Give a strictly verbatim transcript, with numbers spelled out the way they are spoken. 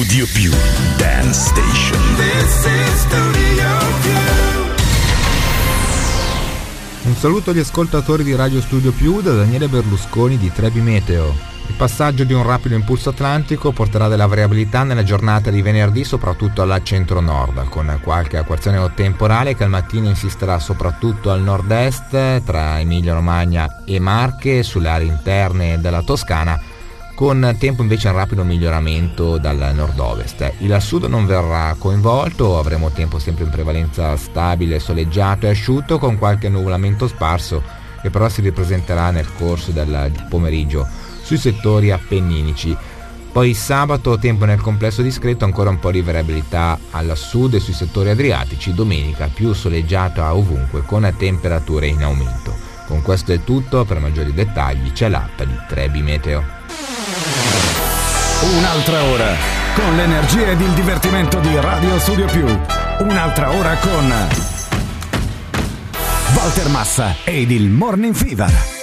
Studio Più Dance Station. This is Studio Più. Un saluto agli ascoltatori di Radio Studio Più da Daniele Berlusconi di Trebi Meteo. Il passaggio di un rapido impulso atlantico porterà della variabilità nella giornata di venerdì, soprattutto alla centro-nord, con qualche acquazione temporale che al mattino insisterà soprattutto al nord-est, tra Emilia-Romagna e Marche, sulle aree interne della Toscana, con tempo invece in rapido miglioramento dal nord-ovest. Il sud non verrà coinvolto, avremo tempo sempre in prevalenza stabile, soleggiato e asciutto, con qualche nuvolamento sparso che però si ripresenterà nel corso del pomeriggio sui settori appenninici. Poi sabato tempo nel complesso discreto, ancora un po' di variabilità al sud e sui settori adriatici. Domenica più soleggiata ovunque con temperature in aumento. Con questo è tutto, per maggiori dettagli c'è l'app di Trebi Meteo. Un'altra ora con l'energia ed il divertimento di Radio Studio Più. Un'altra ora con Walter Massa ed il Morning Fever.